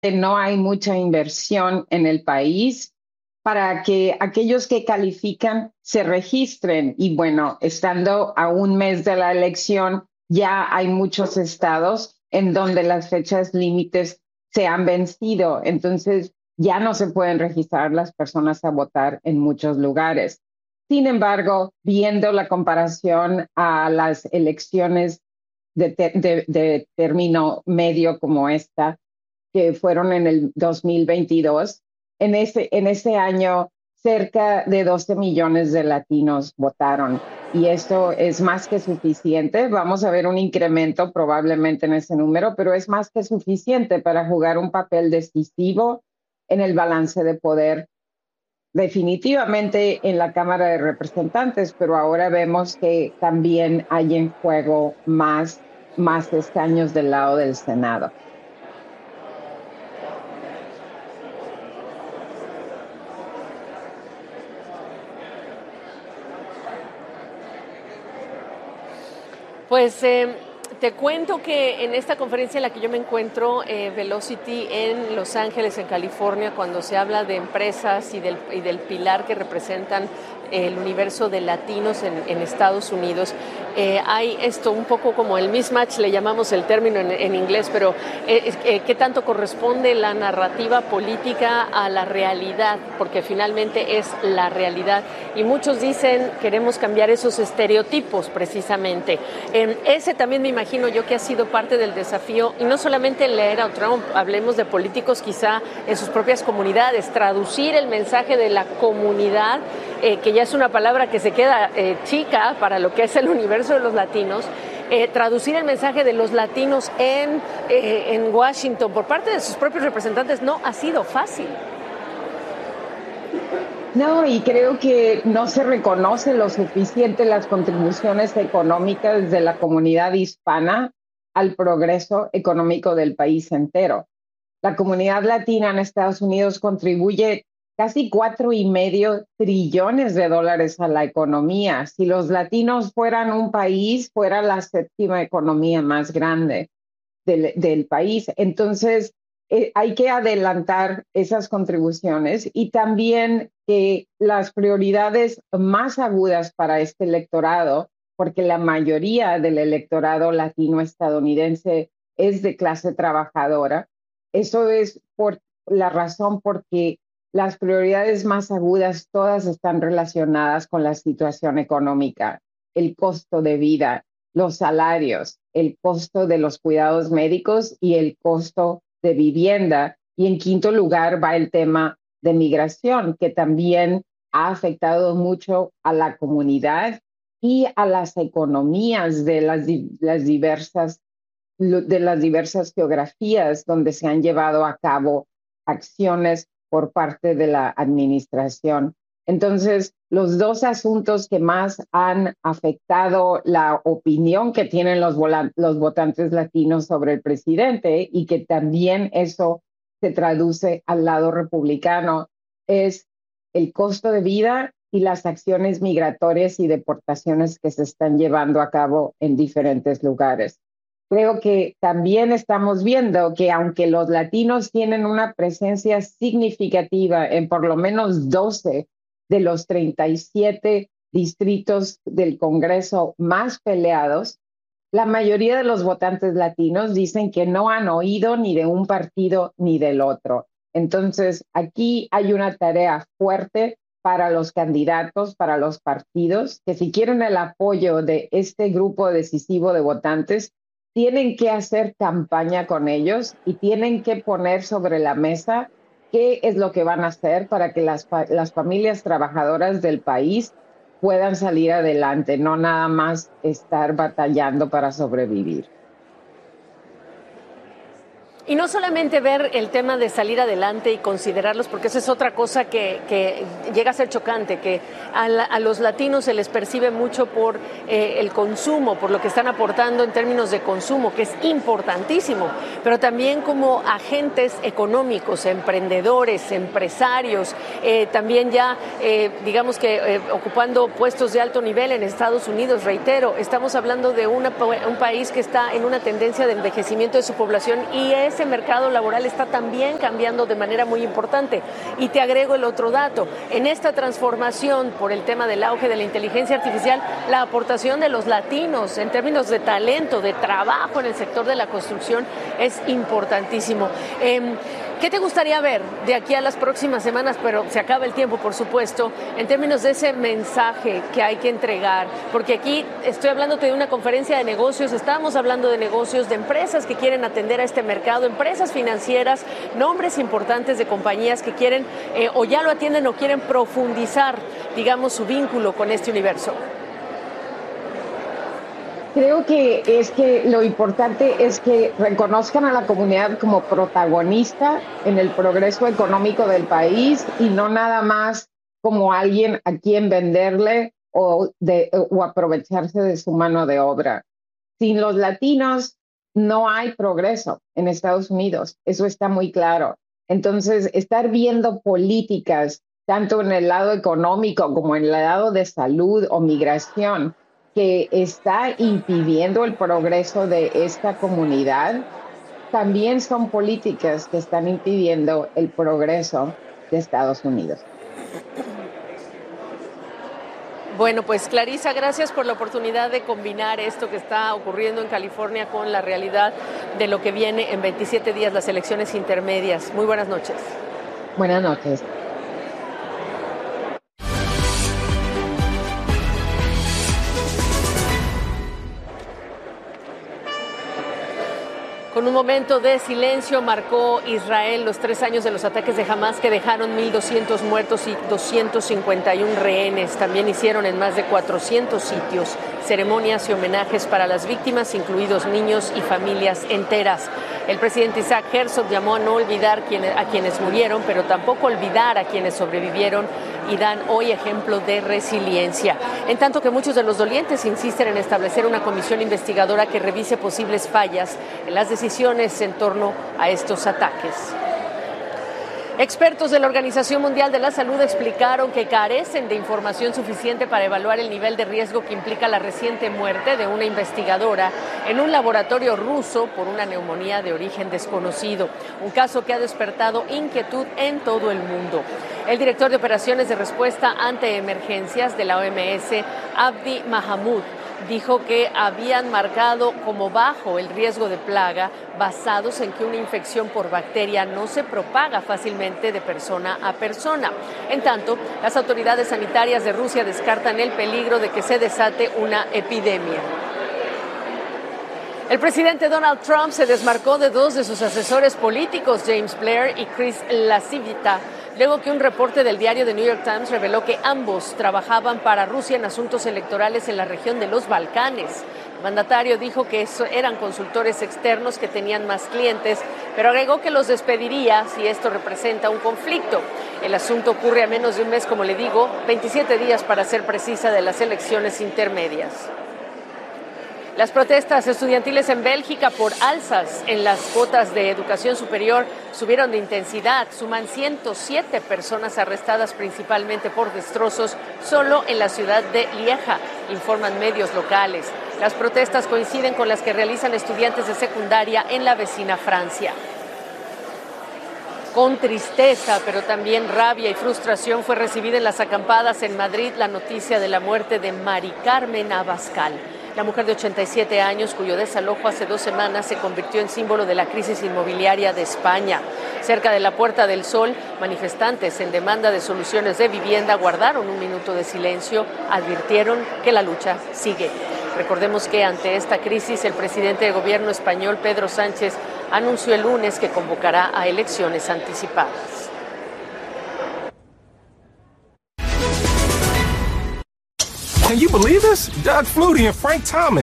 no hay mucha inversión en el país para que aquellos que califican se registren. Y bueno, estando a un mes de la elección, ya hay muchos estados en donde las fechas límites se han vencido. Entonces, ya no se pueden registrar las personas a votar en muchos lugares. Sin embargo, viendo la comparación a las elecciones de término medio como esta, que fueron en el 2022. En ese año, cerca de 12 millones de latinos votaron y esto es más que suficiente. Vamos a ver un incremento probablemente en ese número, pero es más que suficiente para jugar un papel decisivo en el balance de poder, definitivamente en la Cámara de Representantes, pero ahora vemos que también hay en juego más escaños del lado del Senado. Pues te cuento que en esta conferencia en la que yo me encuentro, Velocity en Los Ángeles, en California, cuando se habla de empresas y del pilar que representan el universo de latinos en Estados Unidos, hay esto un poco como el mismatch, le llamamos el término en inglés, pero ¿qué tanto corresponde la narrativa política a la realidad? Porque finalmente es la realidad. Y muchos dicen, queremos cambiar esos estereotipos precisamente. Ese también me imagino yo que ha sido parte del desafío, y no solamente en la era Trump, hablemos de políticos quizá en sus propias comunidades, traducir el mensaje de la comunidad, que ya es una palabra que se queda chica para lo que es el universo de los latinos, traducir el mensaje de los latinos en Washington por parte de sus propios representantes no ha sido fácil. No, y creo que no se reconoce lo suficiente las contribuciones económicas de la comunidad hispana al progreso económico del país entero. La comunidad latina en Estados Unidos contribuye casi $4.5 trillones a la economía. Si los latinos fueran un país, fuera la séptima economía más grande del país. Entonces, hay que adelantar esas contribuciones y también que las prioridades más agudas para este electorado, porque la mayoría del electorado latino estadounidense es de clase trabajadora, eso es por la razón porque las prioridades más agudas todas están relacionadas con la situación económica, el costo de vida, los salarios, el costo de los cuidados médicos y el costo de vivienda. Y en quinto lugar va el tema de migración, que también ha afectado mucho a la comunidad y a las economías de de las diversas geografías donde se han llevado a cabo acciones por parte de la administración. Entonces, los dos asuntos que más han afectado la opinión que tienen los votantes latinos sobre el presidente y que también eso se traduce al lado republicano es el costo de vida y las acciones migratorias y deportaciones que se están llevando a cabo en diferentes lugares. Creo que también estamos viendo que aunque los latinos tienen una presencia significativa en por lo menos 12 de los 37 distritos del Congreso más peleados, la mayoría de los votantes latinos dicen que no han oído ni de un partido ni del otro. Entonces, aquí hay una tarea fuerte para los candidatos, para los partidos, que si quieren el apoyo de este grupo decisivo de votantes, tienen que hacer campaña con ellos y tienen que poner sobre la mesa qué es lo que van a hacer para que las familias trabajadoras del país puedan salir adelante, no nada más estar batallando para sobrevivir. Y no solamente ver el tema de salir adelante y considerarlos, porque esa es otra cosa que llega a ser chocante, que a los latinos se les percibe mucho por el consumo, por lo que están aportando en términos de consumo, que es importantísimo, pero también como agentes económicos, emprendedores, empresarios, también ya, digamos que ocupando puestos de alto nivel en Estados Unidos. Reitero, estamos hablando de un país que está en una tendencia de envejecimiento de su población y ese ese mercado laboral está también cambiando de manera muy importante. Y te agrego el otro dato. En esta transformación por el tema del auge de la inteligencia artificial, la aportación de los latinos en términos de talento, de trabajo en el sector de la construcción es importantísimo. ¿Qué te gustaría ver de aquí a las próximas semanas? Pero se acaba el tiempo, por supuesto, en términos de ese mensaje que hay que entregar. Porque aquí estoy hablándote de una conferencia de negocios, estamos hablando de negocios, de empresas que quieren atender a este mercado, empresas financieras, nombres importantes de compañías que quieren o ya lo atienden o quieren profundizar, digamos, su vínculo con este universo. Creo que lo importante es que reconozcan a la comunidad como protagonista en el progreso económico del país y no nada más como alguien a quien venderle o aprovecharse de su mano de obra. Sin los latinos no hay progreso en Estados Unidos, eso está muy claro. Entonces, estar viendo políticas tanto en el lado económico como en el lado de salud o migración que está impidiendo el progreso de esta comunidad, también son políticas que están impidiendo el progreso de Estados Unidos. Bueno, pues Clarisa, gracias por la oportunidad de combinar esto que está ocurriendo en California con la realidad de lo que viene en 27 días, las elecciones intermedias. Muy buenas noches. Buenas noches. Con un momento de silencio marcó Israel los 3 años de los ataques de Hamás que dejaron 1,200 muertos y 251 rehenes. También hicieron en más de 400 sitios ceremonias y homenajes para las víctimas, incluidos niños y familias enteras. El presidente Isaac Herzog llamó a no olvidar a quienes murieron, pero tampoco olvidar a quienes sobrevivieron y dan hoy ejemplo de resiliencia. En tanto que muchos de los dolientes insisten en establecer una comisión investigadora que revise posibles fallas en las decisiones en torno a estos ataques. Expertos de la Organización Mundial de la Salud explicaron que carecen de información suficiente para evaluar el nivel de riesgo que implica la reciente muerte de una investigadora en un laboratorio ruso por una neumonía de origen desconocido, un caso que ha despertado inquietud en todo el mundo. El director de Operaciones de Respuesta ante Emergencias de la OMS, Abdi Mahamud, dijo que habían marcado como bajo el riesgo de plaga basados en que una infección por bacteria no se propaga fácilmente de persona a persona. En tanto, las autoridades sanitarias de Rusia descartan el peligro de que se desate una epidemia. El presidente Donald Trump se desmarcó de 2 de sus asesores políticos, James Blair y Chris LaCivita, luego que un reporte del diario The New York Times reveló que ambos trabajaban para Rusia en asuntos electorales en la región de los Balcanes. El mandatario dijo que eran consultores externos que tenían más clientes, pero agregó que los despediría si esto representa un conflicto. El asunto ocurre a menos de un mes, como le digo, 27 días para ser precisa, de las elecciones intermedias. Las protestas estudiantiles en Bélgica por alzas en las cuotas de educación superior subieron de intensidad. Suman 107 personas arrestadas, principalmente por destrozos, solo en la ciudad de Lieja, informan medios locales. Las protestas coinciden con las que realizan estudiantes de secundaria en la vecina Francia. Con tristeza, pero también rabia y frustración, fue recibida en las acampadas en Madrid la noticia de la muerte de Mari Carmen Abascal. La mujer de 87 años, cuyo desalojo hace 2 semanas se convirtió en símbolo de la crisis inmobiliaria de España. Cerca de la Puerta del Sol, manifestantes en demanda de soluciones de vivienda guardaron un minuto de silencio, advirtieron que la lucha sigue. Recordemos que ante esta crisis, el presidente de gobierno español, Pedro Sánchez, anunció el lunes que convocará a elecciones anticipadas. Can you believe this? Doug Flutie and Frank Thomas